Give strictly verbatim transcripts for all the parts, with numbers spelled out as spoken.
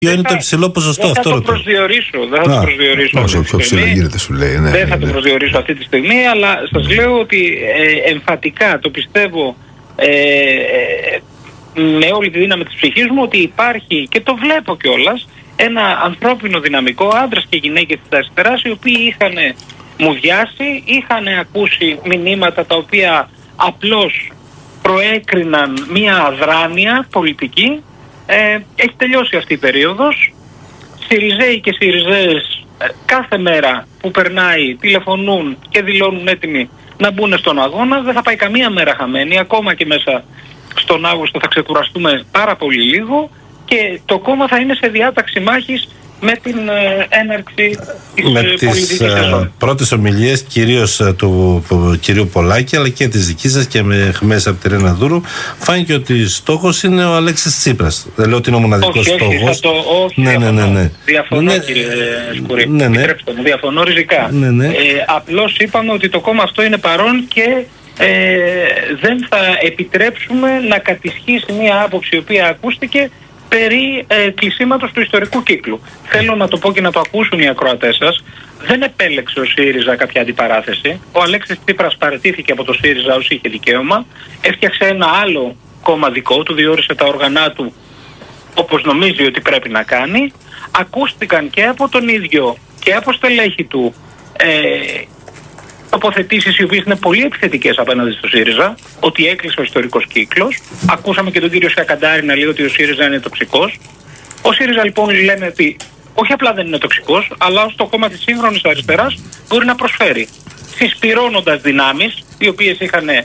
Ποιο είναι το υψηλό ποσοστό δεν αυτό? Θα το προσδιορίσω, δεν θα Α, το προσδιορίσω. Όσο πιο ψηλό γίνεται, σου λέει. Ναι, δεν θα ναι, το προσδιορίσω αυτή τη στιγμή, αλλά σας ναι. λέω ότι ε, εμφατικά το πιστεύω ε, ε, με όλη τη δύναμη της ψυχής μου ότι υπάρχει, και το βλέπω κιόλας, ένα ανθρώπινο δυναμικό, άντρες και γυναίκες της αριστεράς, οι οποίοι είχαν μουδιάσει, είχαν ακούσει μηνύματα τα οποία απλώς προέκριναν μια αδράνεια πολιτική. Ε, έχει τελειώσει αυτή η περίοδος. Συριζέοι και Συριζέες ε, κάθε μέρα που περνάει τηλεφωνούν και δηλώνουν έτοιμοι να μπουν στον αγώνα. Δεν θα πάει καμία μέρα χαμένη. Ακόμα και μέσα στον Αύγουστο θα ξεκουραστούμε πάρα πολύ λίγο και το κόμμα θα είναι σε διάταξη μάχης με την ε, έναρξη της με πολιτικής τις σεζόν. Πρώτες ομιλίες κυρίως του π, κυρίου Πολάκη, αλλά και της δικής σας και με, μέσα από τη Ρένα Δούρου, φάνηκε ότι στόχος είναι ο Αλέξης Τσίπρας. Δεν λέω ότι είναι ο μοναδικός όχι, στόχος. Όχι, το, όχι, ναι, ναι, ναι, ναι. Διαφωνώ, ναι, κύριε Σκουρή. Ναι, ναι. Επιτρέψτε μου, διαφωνώ ριζικά. Ναι, ναι. Ε, απλώς είπαμε ότι το κόμμα αυτό είναι παρόν και ε, δεν θα επιτρέψουμε να κατησχύσει μια άποψη η οποία ακούστηκε περί ε, κλεισίματος του ιστορικού κύκλου. Θέλω να το πω και να το ακούσουν οι ακροατές σας. Δεν επέλεξε ο ΣΥΡΙΖΑ κάποια αντιπαράθεση. Ο Αλέξης Τσίπρας παραιτήθηκε από το ΣΥΡΙΖΑ όσοι είχε δικαίωμα. Έφτιαξε ένα άλλο κόμμα δικό του, διόρισε τα όργανά του όπως νομίζει ότι πρέπει να κάνει. Ακούστηκαν και από τον ίδιο και από στελέχη του ε, τοποθετήσεις οι οποίες είναι πολύ επιθετικές απέναντι στο ΣΥΡΙΖΑ, ότι έκλεισε ο ιστορικός κύκλος. Ακούσαμε και τον κύριο Σιακαντάρη να λέει ότι ο ΣΥΡΙΖΑ είναι τοξικός. Ο ΣΥΡΙΖΑ λοιπόν λένε ότι όχι απλά δεν είναι τοξικός, αλλά ως το κόμμα της σύγχρονης αριστεράς μπορεί να προσφέρει, συσπυρώνοντας δυνάμεις οι οποίες είχαν ε,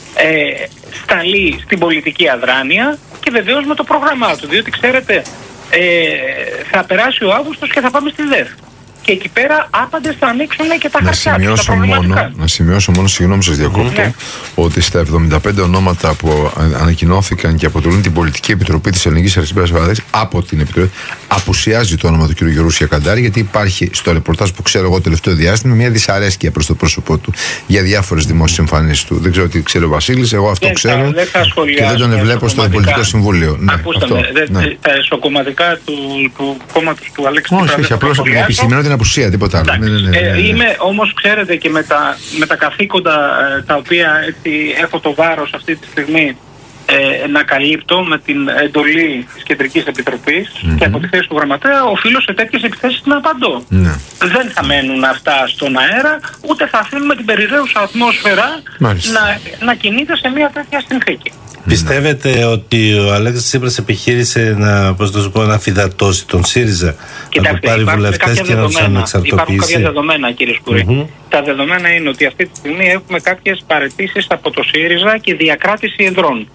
σταλεί στην πολιτική αδράνεια και βεβαίως με το πρόγραμμά του, διότι ξέρετε ε, θα περάσει ο Αύγουστος και θα πάμε στη ΔΕΘ. Και εκεί πέρα άπαντες θα ανοίξουν και τα χαρτιά τους, τα μόνο, να σημειώσω μόνο, συγγνώμη σας διακόπτω, ναι. ότι στα εβδομήντα πέντε ονόματα που ανακοινώθηκαν και αποτελούν την Πολιτική Επιτροπή της Ελληνικής Αριστεράς από την Επιτροπή, απουσιάζει το όνομα του κ. Γιώργου Σιακαντάρη, γιατί υπάρχει στο ρεπορτάζ που ξέρω εγώ τελευταίο διάστημα μια δυσαρέσκεια προς το πρόσωπό του για διάφορες δημόσιες εμφανίσεις του. Δεν ξέρω τι ξέρει ο Βασίλης, εγώ αυτό δεν ξέρω δεν και δεν τον βλέπω στο Πολιτικό Συμβούλιο. Ναι, ακούστε με, ναι. τα εσωκομματικά του, του κόμματος του Αλέξη Τσίπρα. Όχι, απλώς επισημαίνω την απουσία, τίποτα άλλο. Ναι, ναι, ναι, ναι, ναι. Ε, είμαι όμως, ξέρετε, και με τα, με τα καθήκοντα ε, τα οποία έτσι, έχω το βάρος αυτή τη στιγμή ε, να καλύπτω με την εντολή της Κεντρικής Επιτροπής mm-hmm. και από τη θέση του γραμματέα, οφείλω σε τέτοιες επιθέσεις να απαντώ. Mm-hmm. Δεν θα μένουν αυτά στον αέρα, ούτε θα αφήνουμε την περιραίουσα ατμόσφαιρα να, να κινείται σε μια τέτοια συνθήκη. Πιστεύετε ότι ο Αλέξης Τσίπρας επιχείρησε να, πώς το σου πω, να φυδατώσει τον ΣΥΡΙΖΑ, Κοιτάξτε, να του πάρει βουλευτές και να τους ανεξαρτοποιήσει? Υπάρχουν κάποια δεδομένα, κύριε Σκουρή. Mm-hmm. Τα δεδομένα είναι ότι αυτή τη στιγμή έχουμε κάποιες παραιτήσεις από το ΣΥΡΙΖΑ και διακράτηση εδρών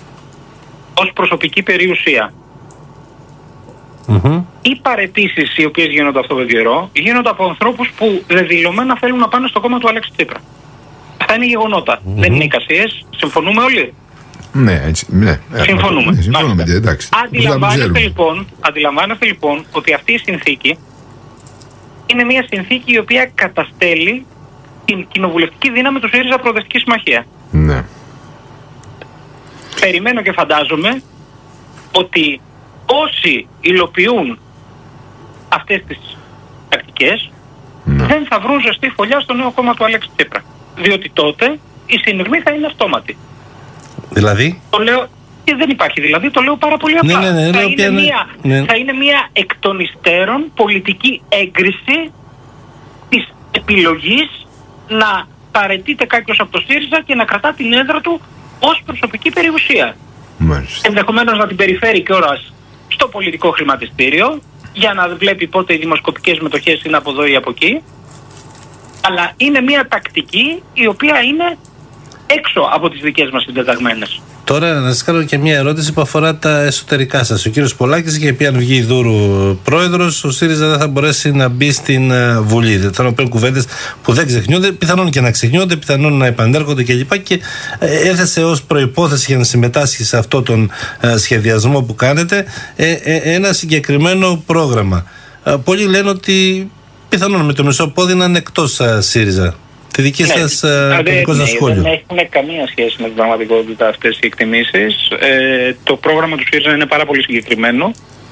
ως προσωπική περιουσία. Mm-hmm. Οι παραιτήσεις οι οποίες γίνονται αυτό τον καιρό γίνονται από ανθρώπους που δεδηλωμένα θέλουν να πάνε στο κόμμα του Αλέξη Τσίπρα. Αυτά είναι γεγονότα. Mm-hmm. Δεν είναι εικασίες. Συμφωνούμε όλοι? Ναι, έτσι, ναι. Συμφωνούμε. Ναι, συμφωνούμε, εντάξει. Αντιλαμβάνεστε λοιπόν, αντιλαμβάνεστε λοιπόν ότι αυτή η συνθήκη είναι μια συνθήκη η οποία καταστέλει την κοινοβουλευτική δύναμη του ΣΥΡΙΖΑ Προοδευτική Συμμαχία. Ναι. Περιμένω και φαντάζομαι ότι όσοι υλοποιούν αυτές τις τακτικές ναι. δεν θα βρουν ζεστή φωλιά στο νέο κόμμα του Αλέξη Τσίπρα. Διότι τότε η συνειρμή θα είναι αυτόματη. Δηλαδή? Το λέω και δεν υπάρχει δηλαδή, το λέω πάρα πολύ απλά. Ναι, ναι, ναι, θα, ναι, είναι ναι, μια, ναι. θα είναι μια εκ των υστέρων πολιτική έγκριση της επιλογής να παραιτείται κάποιος από το ΣΥΡΙΖΑ και να κρατά την έδρα του ως προσωπική περιουσία. Μάλιστα. Ενδεχομένως να την περιφέρει κιόλας στο πολιτικό χρηματιστήριο για να βλέπει πότε οι δημοσκοπικές μετοχές είναι από εδώ ή από εκεί. Αλλά είναι μια τακτική η οποία είναι έξω από τις δικές μας συντεταγμένες. Τώρα να σας κάνω και μια ερώτηση που αφορά τα εσωτερικά σας. Ο κύριος Πολάκης είχε πει αν βγει η Δούρου πρόεδρος, ο ΣΥΡΙΖΑ δεν θα μπορέσει να μπει στην uh, Βουλή. Δεν θα πει κουβέντες που δεν ξεχνιούνται, πιθανόν και να ξεχνιούνται, πιθανόν να επανέρχονται κλπ. Και ε, έθεσε ως προϋπόθεση για να συμμετάσχει σε αυτόν τον uh, σχεδιασμό που κάνετε ε, ε, ένα συγκεκριμένο πρόγραμμα. Ε, πολλοί λένε ότι πιθανόν με το μισό πόδι να είναι εκτός uh, ΣΥΡΙΖΑ. Τη δική ναι, σας, uh, δε, ναι, σας σχόλιο. Δεν έχουν καμία σχέση με την πραγματικότητα αυτές οι εκτιμήσεις. Ε, το πρόγραμμα του ΣΥΡΙΖΑ είναι πάρα πολύ συγκεκριμένο.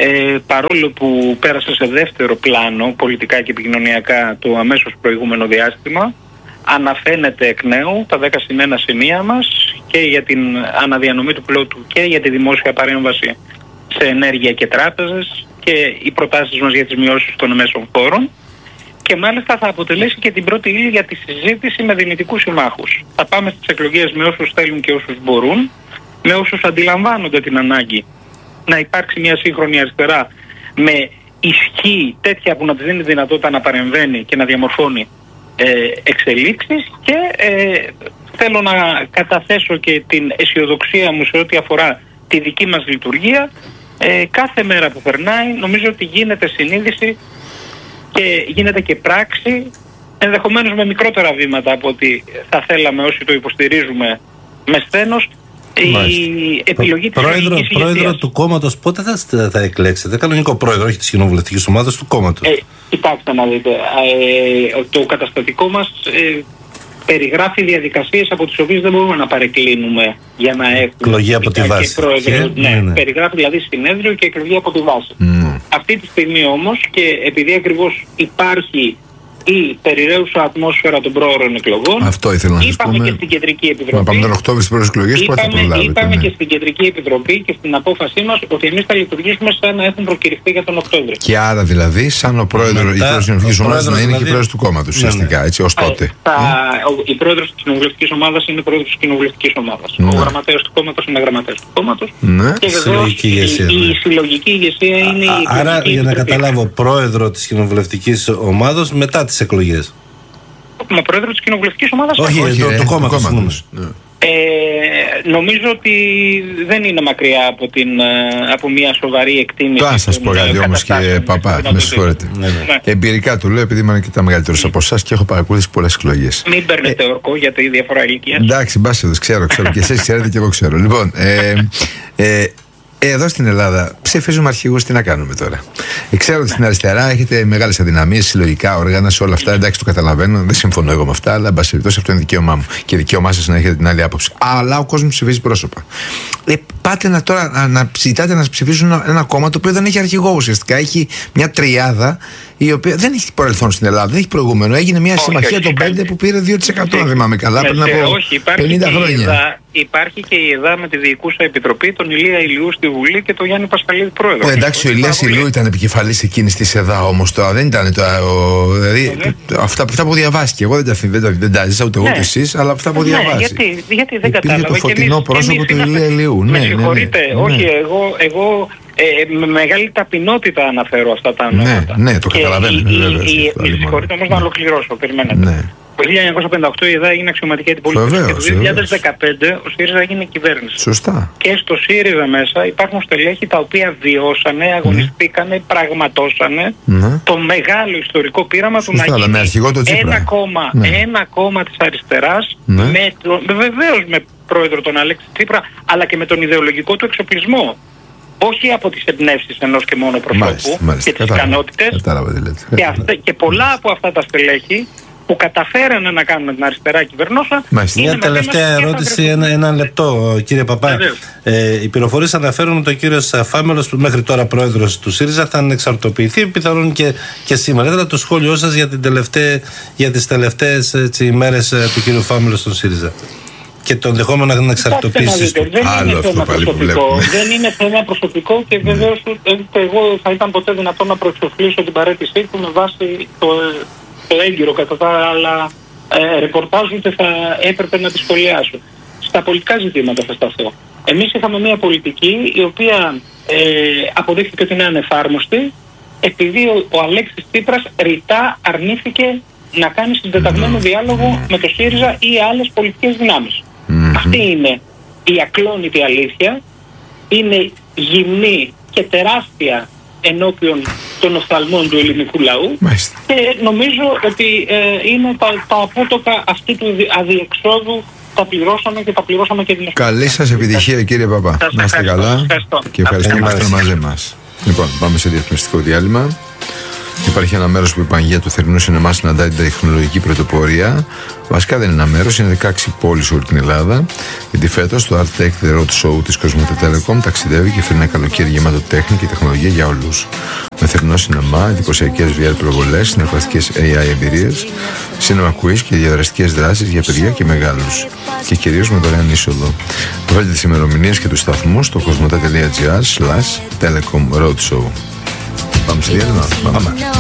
ε, παρόλο που πέρασε σε δεύτερο πλάνο πολιτικά και επικοινωνιακά το αμέσως προηγούμενο διάστημα, αναφαίνεται εκ νέου τα δέκα συν ένα σημεία μας και για την αναδιανομή του πλούτου και για τη δημόσια παρέμβαση σε ενέργεια και τράπεζες και οι προτάσεις μας για τις μειώσεις των μέσων φόρων, και μάλιστα θα αποτελέσει και την πρώτη ύλη για τη συζήτηση με δυνητικούς συμμάχους. Θα πάμε στις εκλογές με όσους θέλουν και όσους μπορούν, με όσους αντιλαμβάνονται την ανάγκη να υπάρξει μια σύγχρονη αριστερά με ισχύ τέτοια που να της δίνει δυνατότητα να παρεμβαίνει και να διαμορφώνει ε, εξελίξεις, και ε, θέλω να καταθέσω και την αισιοδοξία μου σε ό,τι αφορά τη δική μας λειτουργία. Ε, κάθε μέρα που περνάει νομίζω ότι γίνεται συνείδηση και γίνεται και πράξη, ενδεχομένως με μικρότερα βήματα από ότι θα θέλαμε όσοι το υποστηρίζουμε με σθένος, η επιλογή της πρόεδρο, ελληνικής πρόεδρο ηγεσίας. του κόμματος πότε θα, θα εκλέξετε? Κανονικό πρόεδρο, όχι της κοινοβουλευτικής ομάδας, του κόμματος. Ε, κοιτάξτε να δείτε, ε, το καταστατικό μας ε, περιγράφει διαδικασίες από τις οποίες δεν μπορούμε να παρεκκλίνουμε για να έχουμε εκλογή από τη βάση. Πρόεδρο, και, ναι, ναι, ναι. περιγράφει δηλαδή συνέδριο και εκλογή από τη βάση. Mm. Αυτή τη στιγμή όμως, και επειδή ακριβώς υπάρχει η περιραίουσα ατμόσφαιρα των πρόωρων εκλογών, Αυτό ήθελα να σας είπαμε πούμε. και στην Κεντρική Να Επιτροπή. πάμε τον Οκτώβριο στις πρώτες εκλογές, πότε θα Είπαμε, προλάβετε? είπαμε Ναι. και στην Κεντρική Επιτροπή και στην απόφασή μας ότι εμείς θα λειτουργήσουμε σαν να έχουν προκηρυχθεί για τον Οκτώβριο. Και άρα δηλαδή, σαν ο πρόεδρος, η πρόεδρος της κοινοβουλευτικής ο ομάδας να πρόεδρος είναι και δηλαδή- πρόεδρος του κόμματος, Ναι, ναι. ουσιαστικά, έτσι, ως τότε. Ε, θα, ο, η πρόεδρος της κοινοβουλευτικής ομάδας είναι πρόεδρος της κοινοβουλευτικής ομάδας. Ναι. Ο γραμματέας του κόμματος είναι γραμματέας του κόμματος. Ναι. Και βεβαίως Συλλογική η, ηγεσία, η, ναι. συλλογική ηγεσία είναι η Άρα, εκλογική για να επιτροπή. καταλάβω, πρόεδρο της κοινοβουλευτικής ομάδας μετά τις εκλογές. Μα πρόεδρο της κοινοβουλευτικής ομάδας. Όχι, όχι. το- ρε, το του κόμματος, κόμματος. Ναι. Ε, νομίζω ότι δεν είναι μακριά από, την, ε, από μια σοβαρή εκτίμηση. Το αν σας πω των, κάτι ε, όμως, κύριε καταστάσεων Παπά, στην με κοινότητα. συγχωρείτε. Ναι, ναι. Ναι. Εμπειρικά του λέω, επειδή είμαι αρκετά μεγαλύτερος από εσάς και έχω παρακολουθήσει πολλές εκλογές. Μην παίρνετε ορκό για τη διαφορά ηλικίας. Εντάξει, μπάσχεδος, ξέρω, ξέρω. Και εσείς ξέρετε και εγώ ξέρω. Λοιπόν, ε, ε, εδώ στην Ελλάδα ψηφίζουμε αρχηγούς, τι να κάνουμε τώρα? Ε, ξέρω ότι στην αριστερά έχετε μεγάλες αδυναμίες, συλλογικά όργανα, σε όλα αυτά. Εντάξει, το καταλαβαίνω, δεν συμφωνώ εγώ με αυτά, αλλά εν πάση περιπτώσει αυτό είναι δικαίωμά μου. Και δικαίωμά σας να έχετε την άλλη άποψη. Αλλά ο κόσμος ψηφίζει πρόσωπα. Ε, πάτε να, τώρα να, να ζητάτε να ψηφίσουν ένα, ένα κόμμα το οποίο δεν έχει αρχηγό ουσιαστικά. Έχει μια τριάδα η οποία δεν έχει παρελθόν στην Ελλάδα, δεν έχει προηγούμενο. Έγινε μια Όχι, συμμαχία όχι, των κάτι. πέντε που πήρε δύο τοις εκατό, αν θυμάμαι καλά, Με πριν θε- από όχι, υπάρχει πενήντα και η χρόνια. ΕΔΑ, υπάρχει και η ΕΔΑ με τη Διοικούσα Επιτροπή, τον Ηλία Ηλιού στη Βουλή και τον Γιάννη Πασχαλίδη πρόεδρο. Ε, εντάξει, ο Ηλίας Ηλιού ήταν επικεφαλής εκείνης της ΕΔΑ όμως τώρα, δεν ήταν το. Ο, δηλαδή, Ναι. αυτά, αυτά που διαβάστηκε. Εγώ δεν τα, δεν τα, δεν τα ζήσα ούτε εγώ Ναι. ούτε εσείς, αλλά αυτά που Ναι, διαβάζει. γιατί, γιατί δεν Υπήρχε κατάλαβα. το και φωτεινό εμείς- πρόσωπο εμείς του είμαστε- Ηλία Ηλιού. Με Ναι, ναι, ναι, συγχωρείτε, ναι. όχι, εγώ, εγώ ε, με μεγάλη ταπεινότητα αναφέρω αυτά τα Ναι, ονόματα. ναι, το Και καταλαβαίνω, η- βέβαια, η- η- αυτό Με άλλο συγχωρείτε όμως μόνο. να ολοκληρώσω, περιμένετε. Ναι. Το χίλια εννιακόσια πενήντα οκτώ η ΕΔΑ έγινε αξιωματική αντιπολίτευση και το Βεβαίως, δύο χιλιάδες δεκαπέντε ο ΣΥΡΙΖΑ έγινε κυβέρνηση. Σωστά. Και στο ΣΥΡΙΖΑ μέσα υπάρχουν στελέχη τα οποία βιώσανε, αγωνιστήκανε, πραγματώσανε Ναι. το μεγάλο ιστορικό πείραμα του Σωστά, να αλλά γίνει με αρχηγό το Τσίπρα. ένα κόμμα, Ναι. ένα κόμμα της αριστεράς, Ναι. με, το- βεβαίως με πρόεδρο τον Αλέξη Τσίπρα, αλλά και με τον ιδεολογικό του εξοπλισμό. Όχι από τις εμπνεύσεις ενός και μόνο προσώπου Μάλιστα, μάλιστα. και τις Κατάλαβα. ικανότητες. Κατάλαβα τι λέτε. Και, αυτά- και πολλά από αυτά τα στελέχη που καταφέρανε να κάνουν την αριστερά κυβερνόσα. Μάλιστα. είναι Μια μαζί μας τελευταία και θα ερώτηση, βρεθούν. ένα, ένα λεπτό, κύριε Παπά. Βεβαίως. Ε, οι πληροφορίες αναφέρουν ότι ο κύριος Φάμελος, που μέχρι τώρα πρόεδρος του ΣΥΡΙΖΑ, θα ανεξαρτοποιηθεί, πιθανόν και, και σήμερα. Ήθελα το σχόλιο σας για, την τελευταία, για τις τελευταίες έτσι, ημέρες ε, του κύριου Φάμελου στον ΣΥΡΙΖΑ και το ενδεχόμενο να εξαρτοποιήσεις του. Δεν Άλλο είναι αυτό θέμα πάλι που προσωπικό. βλέπουμε. Δεν είναι θέμα προσωπικό και βεβαίως ούτε εγώ θα ήταν ποτέ δυνατόν να προεξοφλήσω την παρέτησή του με βάση το, το έγκυρο κατά τα άλλα ε, ρεπορτάζ, ούτε θα έπρεπε να τη σχολιάσω. Στα πολιτικά ζητήματα θα σταθώ. Εμείς είχαμε μια πολιτική η οποία ε, αποδείχθηκε ότι είναι ανεφάρμοστη επειδή ο, ο Αλέξης Τσίπρας ρητά αρνήθηκε να κάνει συντεταγμένο διάλογο με το ΣΥΡΙΖΑ ή άλλες πολιτικές δυνάμεις. Μμμ. Αυτή είναι η ακλόνητη αλήθεια, είναι γυμνή και τεράστια ενώπιον των οφθαλμών του ελληνικού λαού Μάλιστα. και νομίζω ότι ε, είναι τα, τα απότοκα αυτού του δι- αδιεξόδου, τα πληρώσαμε και τα πληρώσαμε και δημοσιογραφικά. Καλή σας επιτυχία, κύριε Παπά. Σας Να είστε ευχαριστώ. καλά Ευχαριστώ. και ευχαριστούμε που Ευχαριστώ. ήσασταν μαζί μας. Λοιπόν, πάμε σε διαφημιστικό διάλειμμα. Υπάρχει ένα μέρος που η Πανγεία του θερινού σινεμά συναντάει την τεχνολογική πρωτοπορία. Βασικά δεν είναι ένα μέρος, είναι δεκαέξι πόλεις όλη την Ελλάδα. Γιατί φέτος το Art Tech The Road Show της Κοσμοτέ Telecom ταξιδεύει και φέρνει ένα καλοκαίρι γεμάτο τέχνη και τεχνολογία για όλους. Με θερινό σινεμά, εντυπωσιακές βι αρ προβολές, συναρπαστικές έι άι εμπειρίες, cinema quiz και διαδραστικές δράσεις για παιδιά και μεγάλους. Και κυρίως με δωρεάν είσοδο. Βάλτε τις ημερομηνίες και τους σταθμούς στο κοσμοτέ τελεία τζι άρ slash telecom roadshow. Πάμε στη διάλειμμα. Πάμε.